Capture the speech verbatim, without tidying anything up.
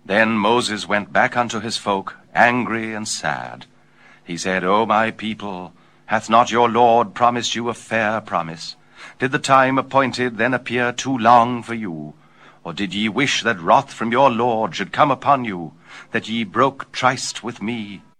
Then Moses went back unto his folk, angry and sad. He said, O my people, hath not your Lord promised you a fair promise? Did the time appointed then appear too long for you? Or did ye wish that wrath from your Lord should come upon you, that ye broke tryst with me?